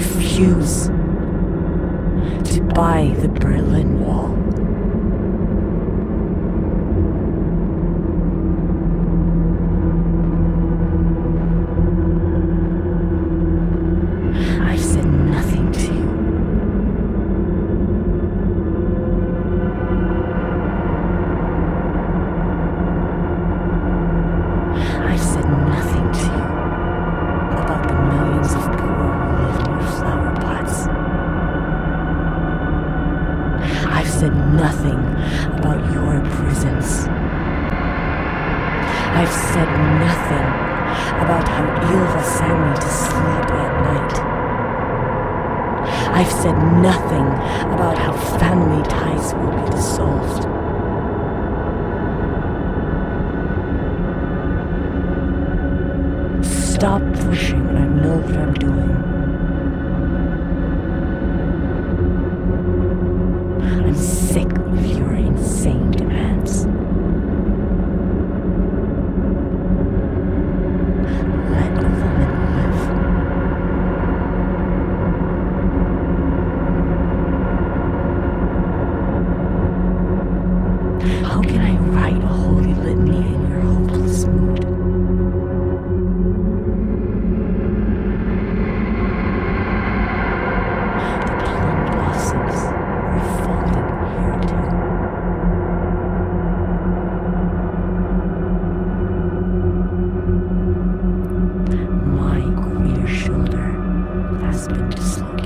refuse to buy the Berlin Wall. I've said nothing to you. I've said nothing to you about the millions of poor who live in your flower pots. I've said nothing about your prisons. I've said nothing about how Ylva sang me to sleep at night. I've said nothing about how family ties will be dissolved. Stop pushing. I know what I'm doing. I'm sick of your insane demands. Let a woman live. How can I write a holy litany in your hopeless mood? The plum blossoms are falling here too. My queer shoulder has been dislocated.